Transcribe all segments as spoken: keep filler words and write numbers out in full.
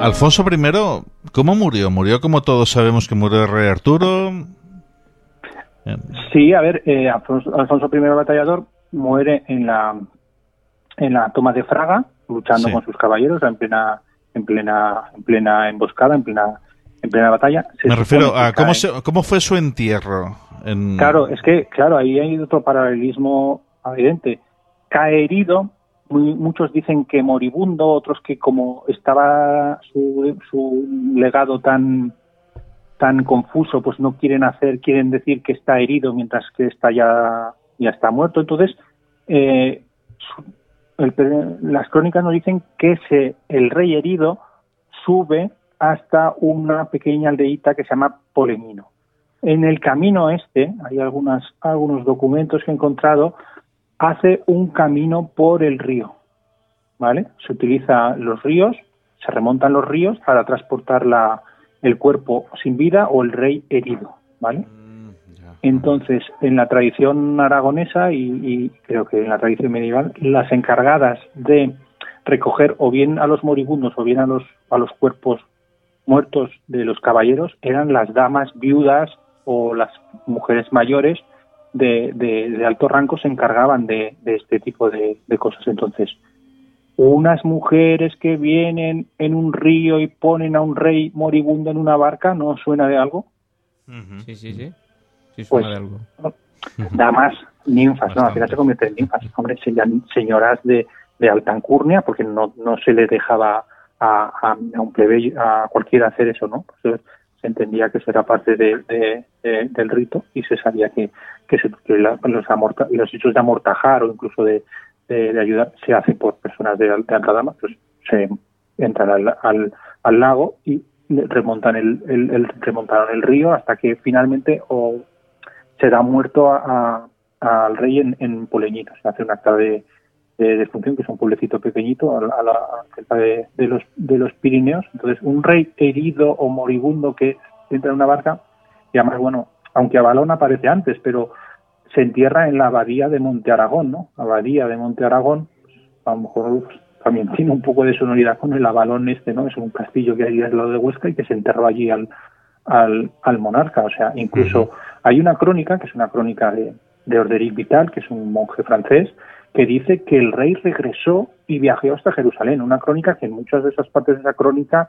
Alfonso primero, ¿cómo murió? ¿Murió como todos sabemos que murió el rey Arturo? Sí, a ver, eh, Alfonso, Alfonso primero el Batallador muere en la en la toma de Fraga, luchando sí. con sus caballeros en plena en plena en plena emboscada, en plena en plena batalla. Se Me refiero a cómo se, cómo fue su entierro. En... Claro, es que claro, ahí hay otro paralelismo evidente. Cae herido, muy, muchos dicen que moribundo, otros que como estaba su, su legado tan tan confuso, pues no quieren hacer, quieren decir que está herido mientras que está ya ya está muerto. Entonces, eh, su, el, las crónicas nos dicen que se, el rey herido sube hasta una pequeña aldeíta que se llama Polemino. En el camino este, hay algunas, algunos documentos que he encontrado, hace un camino por el río, ¿vale? Se utilizan los ríos, se remontan los ríos para transportar la, el cuerpo sin vida o el rey herido, ¿vale? Entonces, en la tradición aragonesa y, y creo que en la tradición medieval, las encargadas de recoger o bien a los moribundos o bien a los a los cuerpos muertos de los caballeros eran las damas viudas o las mujeres mayores de, de, de alto rango se encargaban de, de este tipo de, de cosas. Entonces, unas mujeres que vienen en un río y ponen a un rey moribundo en una barca, ¿no suena de algo? Uh-huh. Sí, sí, sí. Sí suena pues, de algo. Damas, ninfas, Bastante. ¿no? Al final se convierten en ninfas. Hombre, serían señoras de, de alta alcurnia, porque no, no se les dejaba a, a, a un plebeyo, a cualquiera hacer eso, ¿no? Entonces, se entendía que eso era parte de, de, de, del rito y se sabía que, que, se, que la, los, amorta, los hechos de amortajar o incluso de, de, de ayudar se hace por personas de alta, de alta dama, pues se entran al, al, al lago y remontan el, el, el remontaron el río hasta que finalmente o se da muerto a, a, al rey en, en Poleñito. Se hace un acta de, de defunción, que es un pueblecito pequeñito a la, a la cerca de, de los de los Pirineos. Entonces, un rey herido o moribundo que entra en una barca, y además, bueno, aunque Avalón aparece antes, pero se entierra en la abadía de Monte Aragón, ¿no? Abadía de Monte Aragón, pues, a lo mejor pues, también tiene un poco de sonoridad con el Avalón este, ¿no? Es un castillo que hay al lado de Huesca y que se enterró allí al al, al monarca. O sea, incluso uh-huh. hay una crónica, que es una crónica de, de Orderic Vital, que es un monje francés, que dice que el rey regresó y viajó hasta Jerusalén. Una crónica que en muchas de esas partes de esa crónica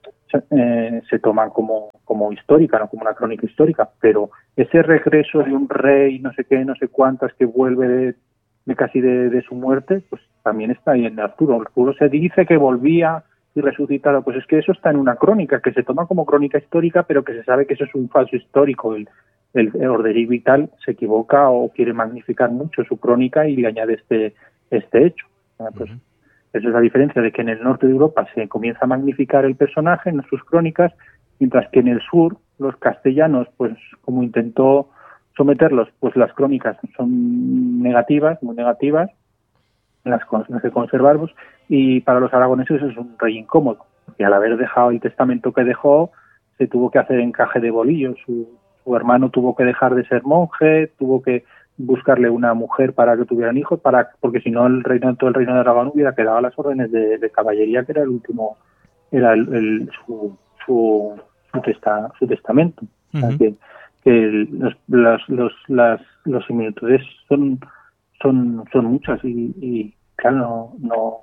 eh, se toman como, como histórica, no como una crónica histórica, pero ese regreso de un rey, no sé qué, no sé cuántas, que vuelve de, de casi de, de su muerte, pues también está ahí en Arturo. Arturo se dice que volvía y resucitado, pues es que eso está en una crónica, que se toma como crónica histórica, pero que se sabe que eso es un falso histórico. El, el, el Orderic Vital se equivoca o quiere magnificar mucho su crónica y le añade este este hecho. Pues uh-huh. Esa es la diferencia, de que en el norte de Europa se comienza a magnificar el personaje en sus crónicas, mientras que en el sur los castellanos, pues como intentó someterlos, pues las crónicas son negativas, muy negativas, las, las que conservamos, y para los aragoneses es un rey incómodo, porque al haber dejado el testamento que dejó, se tuvo que hacer encaje de bolillos. Su, su hermano tuvo que dejar de ser monje, tuvo que buscarle una mujer para que tuvieran hijos, para porque si no el reino, todo el reino de Aragón hubiera quedado a las órdenes de, de caballería, que era el último, era el, el, su, su, su, testa, su testamento. Uh-huh. O sea, que, que los, los, los, las, los similitudes son son son muchas y, y claro, no, no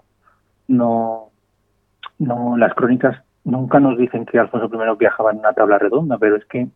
no no las crónicas nunca nos dicen que Alfonso primero viajaba en una tabla redonda, pero es que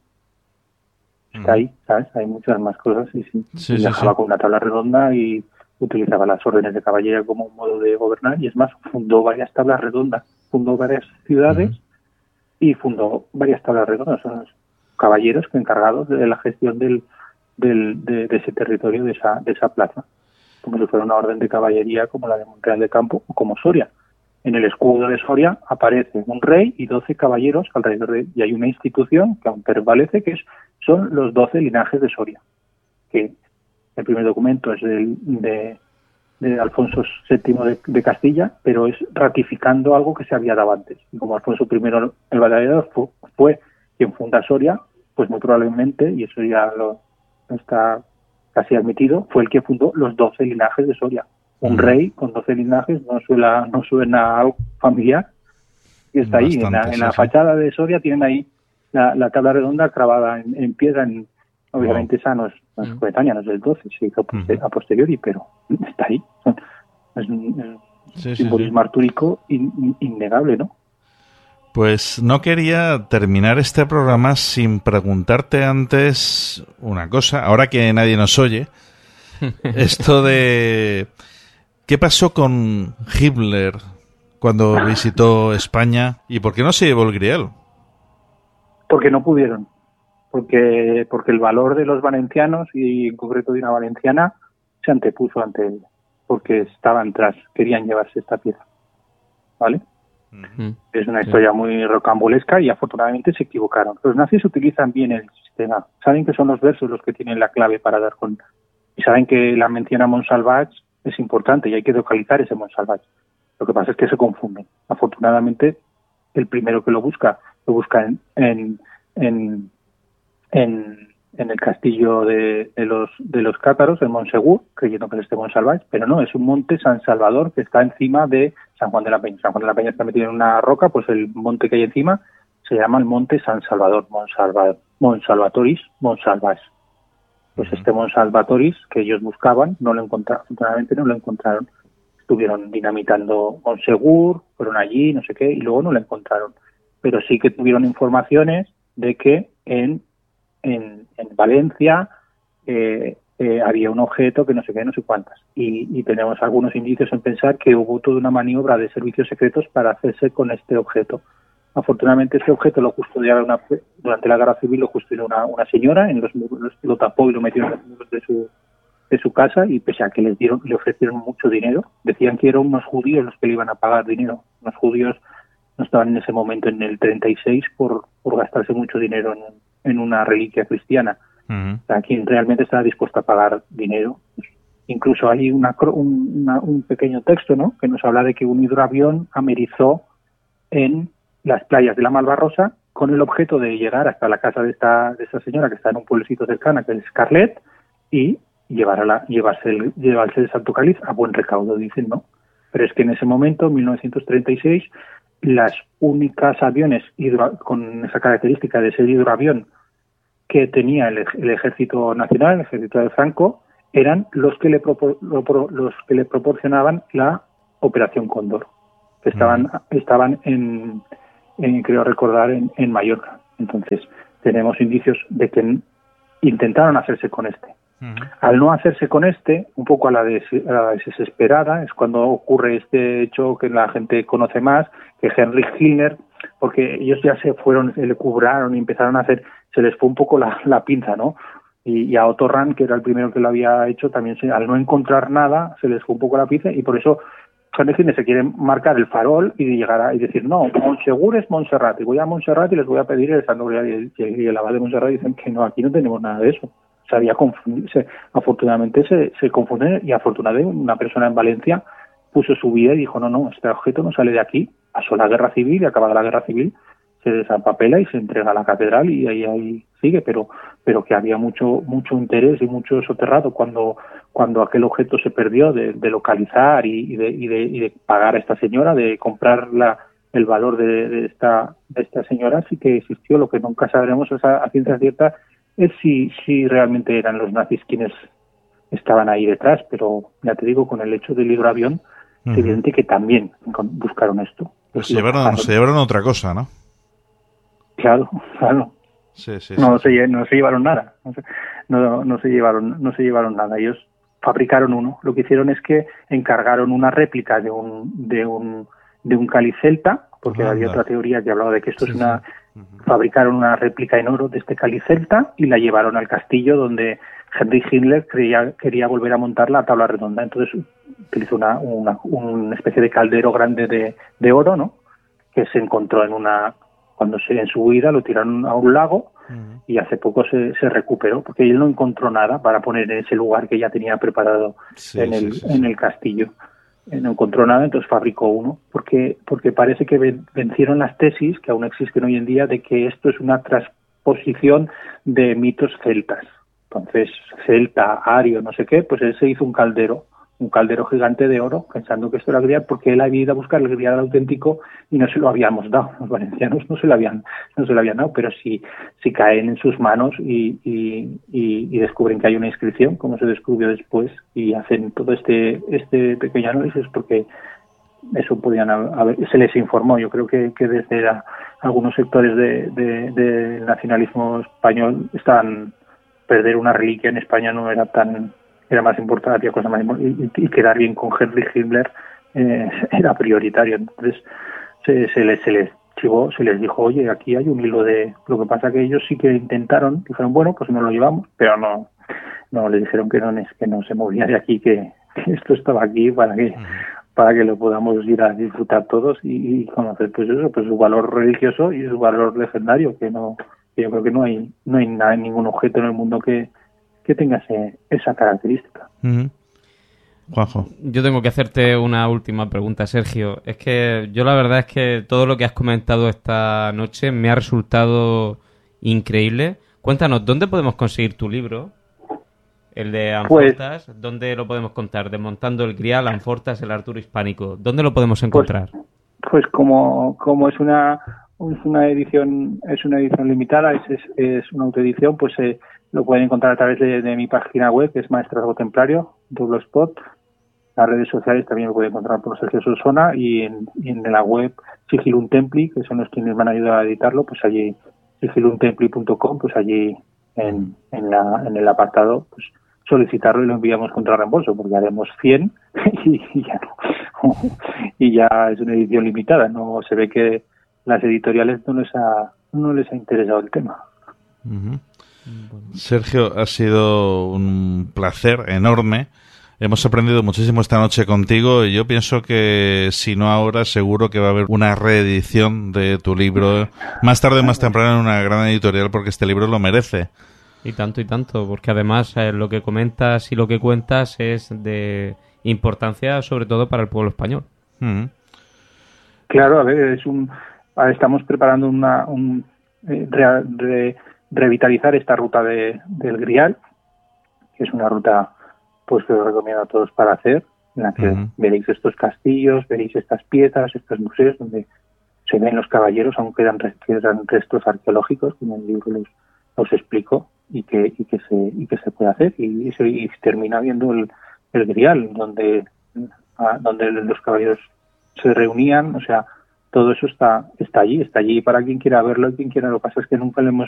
está ahí, ¿sabes? Hay muchas más cosas y sí, sí, viajaba sí, sí. con una tabla redonda y utilizaba las órdenes de caballería como un modo de gobernar, y es más, fundó varias tablas redondas, fundó varias ciudades uh-huh. y fundó varias tablas redondas. Son los caballeros que encargados de la gestión del, del de, de ese territorio, de esa de esa plaza, como si fuera una orden de caballería como la de Monreal de Campo o como Soria. En el escudo de Soria aparece un rey y doce caballeros alrededor de, y hay una institución que aún prevalece, que es son los doce linajes de Soria, que el primer documento es del, de, de Alfonso séptimo de, de Castilla, pero es ratificando algo que se había dado antes. Y como Alfonso primero el Batallador fue, fue quien funda Soria, pues muy probablemente, y eso ya lo está casi admitido, fue el que fundó los doce linajes de Soria. Un rey con doce linajes no suena, no suena algo familiar. y está ahí, en la, en la sí, fachada sí. de Soria tienen ahí la, la tabla redonda clavada en, en piedra, en, obviamente oh. esa no es, no es coetánea, no es del doce, se hizo uh-huh. a posteriori, pero está ahí. Es un sí, simbolismo sí, sí. artúrico in, innegable, ¿no? Pues no quería terminar este programa sin preguntarte antes una cosa, ahora que nadie nos oye, esto de ¿qué pasó con Himmler cuando visitó España y por qué no se llevó el Grial? Porque no pudieron, porque porque el valor de los valencianos y en concreto de una valenciana se antepuso ante él, porque estaban tras, querían llevarse esta pieza, ¿vale? Uh-huh. Es una historia sí. muy rocambolesca y afortunadamente se equivocaron. Los nazis utilizan bien el sistema, saben que son los versos los que tienen la clave para dar con, y saben que la mención a Montsalvage es importante y hay que localizar ese Montsalvage. Lo que pasa es que se confunden. Afortunadamente, el primero que lo busca, lo busca en en en, en, en el castillo de, de los de los cátaros, en Montsegur, creyendo que es este Montsalvage, pero no, es un monte San Salvador que está encima de San Juan de la Peña. San Juan de la Peña está metido en una roca, pues el monte que hay encima se llama el monte San Salvador, Montsalvador, Montsalvatoris, Montsalvage. Pues este Montsalvatoris que ellos buscaban, no lo encontraron, afortunadamente no lo encontraron. Estuvieron dinamitando Montsegur, fueron allí, no sé qué, y luego no lo encontraron. Pero sí que tuvieron informaciones de que en en, en Valencia eh, eh, había un objeto que no sé qué, no sé cuántas. Y, y tenemos algunos indicios en pensar que hubo toda una maniobra de servicios secretos para hacerse con este objeto. Afortunadamente este objeto lo custodiaba una, durante la guerra civil, lo custodió una, una señora, en los muros, lo tapó y lo metió en los muros de su de su casa, y pese a que les dieron, le ofrecieron mucho dinero, decían que eran unos judíos los que le iban a pagar dinero. Los judíos no estaban en ese momento, en el treinta y seis, por, por gastarse mucho dinero en, en una reliquia cristiana. Uh-huh. O sea, quien realmente estaba dispuesto a pagar dinero. Incluso hay una, un, una, un pequeño texto, ¿no?, que nos habla de que un hidroavión amerizó en las playas de la Malvarrosa con el objeto de llegar hasta la casa de esta, de esta señora, que está en un pueblecito cercano, que es Carlet, y llevar a la, llevarse, el, llevarse el Santo Cáliz a buen recaudo, dicen, ¿no? Pero es que en ese momento, en mil novecientos treinta y seis, las únicas aviones hidro, con esa característica de ser hidroavión que tenía el, el Ejército Nacional, el Ejército de Franco, eran los que le, propor, los que le proporcionaban la Operación Cóndor, que estaban, uh-huh. estaban en, en, creo recordar, en, en Mallorca. Entonces, tenemos indicios de que intentaron hacerse con este. Uh-huh. Al no hacerse con este, un poco a la, des, a la desesperada, es cuando ocurre este hecho que la gente conoce más, que Heinrich Himmler, porque ellos ya se fueron, se le cubraron y empezaron a hacer, se les fue un poco la, la pinza, ¿no? Y, y a Otto Rahn, que era el primero que lo había hecho, también se, al no encontrar nada, se les fue un poco la pinza, y por eso Heinrich Himmler se quiere marcar el farol y llegar a y decir, no, Montsegur es Montserrat, y voy a Montserrat y les voy a pedir el Santo Grial, y el, y el abad de Montserrat dicen que no, aquí no tenemos nada de eso. Se había confundido, se, afortunadamente se, se confundió, y afortunadamente una persona en Valencia puso su vida y dijo, no, no, este objeto no sale de aquí. Pasó la guerra civil, y acabada la guerra civil se desempapela y se entrega a la catedral, y ahí, ahí sigue, pero pero que había mucho mucho interés y mucho soterrado cuando cuando aquel objeto se perdió, de, de localizar y, y, de, y, de, y de pagar a esta señora, de comprar la, el valor de, de esta de esta señora. Sí que existió. Lo que nunca sabremos es a, a ciencia cierta es si, si realmente eran los nazis quienes estaban ahí detrás, pero ya te digo, con el hecho del hidroavión, uh-huh. es evidente que también buscaron esto. Pues se llevaron, se llevaron otra cosa, ¿no? Claro, claro. Sí, sí, no, sí, se, no se llevaron nada. No se, no, no se llevaron, no se llevaron nada. Ellos fabricaron uno. Lo que hicieron es que encargaron una réplica de un de un de un cáliz celta, porque uh-huh. había otra teoría que hablaba de que esto sí, es una sí. Uh-huh. Fabricaron una réplica en oro de este cáliz celta y la llevaron al castillo donde Heinrich Himmler quería, quería volver a montar la tabla redonda. Entonces utilizó una, una, una especie de caldero grande de, de oro, ¿no?, que se encontró en una, cuando se en su huida lo tiraron a un lago, uh-huh. y hace poco se, se recuperó, porque él no encontró nada para poner en ese lugar que ya tenía preparado sí, en, el, sí, sí, en el castillo. No encontró nada, entonces fabricó uno, porque porque parece que vencieron las tesis que aún existen hoy en día de que esto es una transposición de mitos celtas. Entonces, celta, ario, no sé qué, pues él se hizo un caldero un caldero gigante de oro, pensando que esto era grial, porque él había ido a buscar el grial auténtico y no se lo habíamos dado. Los valencianos no se lo habían, no se lo habían dado, pero si, si caen en sus manos y, y, y, y descubren que hay una inscripción, como se descubrió después, y hacen todo este, este pequeño análisis, porque eso podían haber, se les informó. Yo creo que, que desde la, algunos sectores de, de, de nacionalismo español estaban, perder una reliquia en España no era tan, era más importante, había cosas más y, y quedar bien con Henry Himmler eh, era prioritario. Entonces se, se les se les chivó, se les dijo, oye, aquí hay un hilo de, lo que pasa que ellos sí que intentaron, dijeron, bueno, pues no lo llevamos, pero no, no les dijeron que no, que no se movía de aquí, que, que esto estaba aquí para que para que lo podamos ir a disfrutar todos y, y conocer pues eso, pues su valor religioso y su valor legendario, que no, que yo creo que no hay no hay nada, ningún objeto en el mundo que, que tenga ese, esa característica. Uh-huh. Juanjo. Yo tengo que hacerte una última pregunta, Sergio. Es que yo la verdad es que todo lo que has comentado esta noche me ha resultado increíble. Cuéntanos, ¿dónde podemos conseguir tu libro? El de Anfortas, pues, ¿dónde lo podemos contar? Desmontando el Grial, Anfortas, el Arturo Hispánico. ¿Dónde lo podemos encontrar? Pues, pues como como es una es una edición es una edición limitada, es es, es una autoedición, pues eh, lo pueden encontrar a través de, de mi página web, que es Maestrazgo Templario, Blogspot. Las redes sociales también lo pueden encontrar por Sergio Solsona y en, y en la web Sigilum Templi, que son los quienes van a ayudar a editarlo, pues allí sigilum templi punto com, pues allí en, en la en el apartado, pues solicitarlo y lo enviamos contra reembolso, porque haremos cien y, y, ya, y ya es una edición limitada. No se ve que las editoriales no les ha no les ha interesado el tema. Uh-huh. Sergio, ha sido un placer enorme. Hemos aprendido muchísimo esta noche contigo y yo pienso que si no ahora seguro que va a haber una reedición de tu libro más tarde o más temprano en una gran editorial, porque este libro lo merece. Y tanto y tanto, porque además eh, lo que comentas y lo que cuentas es de importancia sobre todo para el pueblo español. Mm. Claro, a ver, es un estamos preparando una un eh, re, re, revitalizar esta ruta de, del Grial, que es una ruta pues que os recomiendo a todos para hacer, en la que uh-huh. veréis estos castillos, veréis estas piezas, estos museos donde se ven los caballeros, aún quedan, quedan restos arqueológicos, como en el libro los, los explico, y que y que se y que se puede hacer y, y se y termina viendo el, el Grial, donde a, donde los caballeros se reunían. O sea, todo eso está está allí está allí para quien quiera verlo y quien quiera. Lo que pasa es que nunca le hemos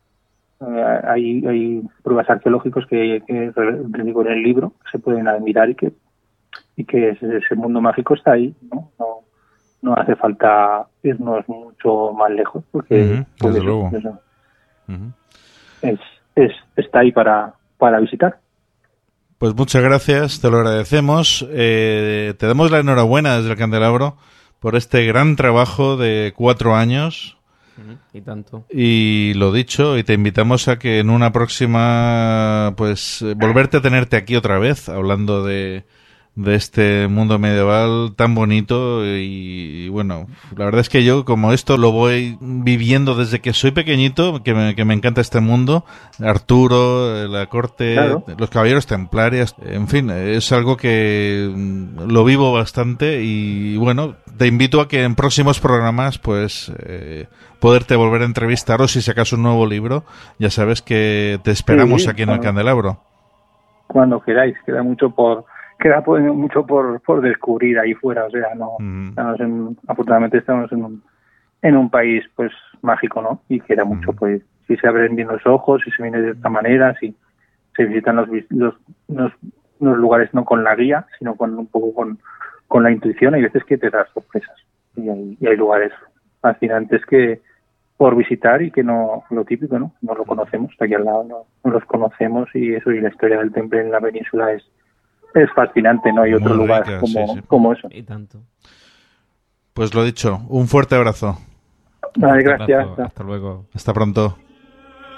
eh, hay hay pruebas arqueológicas que, que digo en el libro que se pueden admirar y que y que ese, ese mundo mágico está ahí, ¿no? No no hace falta irnos mucho más lejos, porque uh-huh, pues desde eso, luego. Eso Uh-huh. es Es, está ahí para, para visitar. Pues muchas gracias, te lo agradecemos. Eh, te damos la enhorabuena desde el Candelabro por este gran trabajo de cuatro años. Y tanto. Y lo dicho, y te invitamos a que en una próxima, pues, volverte a tenerte aquí otra vez, hablando de, de este mundo medieval tan bonito. Y, y bueno, la verdad es que yo, como esto lo voy viviendo desde que soy pequeñito, que me, que me encanta este mundo, Arturo, la corte, claro. Los caballeros templarios, en fin, es algo que lo vivo bastante. Y bueno, te invito a que en próximos programas, pues, eh, poderte volver a entrevistar, o si sacas un nuevo libro, ya sabes que te esperamos sí, aquí en cuando, el Candelabro. Cuando queráis, queda mucho por queda mucho por, por descubrir ahí fuera. O sea, no mm. estamos en, afortunadamente estamos en un en un país pues mágico, ¿no? Y queda mucho, mm. pues si se abren bien los ojos, si se viene de esta manera, si se visitan los los, los, los lugares no con la guía, sino con un poco con, con la intuición. Hay veces que te das sorpresas y hay, y hay lugares fascinantes que por visitar y que no, lo típico, ¿no? No lo conocemos, está aquí al lado, no, no los conocemos, y eso, y la historia del temple en la península es es fascinante, no hay otro Muy lugar rica, como, sí, sí. como eso. Y tanto. Pues lo dicho, un fuerte abrazo. Vale, gracias. Hasta luego. Hasta pronto.